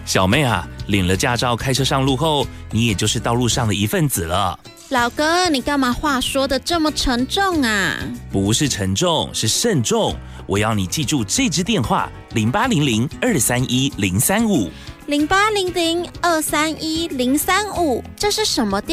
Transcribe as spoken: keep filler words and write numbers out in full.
小妹啊，领了驾照开车上路后，你也就是道路上的一份子了。 老哥，你干嘛话说的这么沉重啊？ 不是沉重，是慎重。我要你记住这支电话：零八零零二三一零三五。 零八零零二三一零三五，这是什么电话？